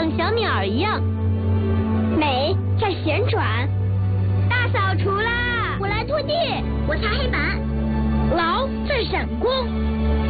像小鸟一样。 美在旋转。大扫除啦！ 我来拖地， 我擦黑板。 老在闪光。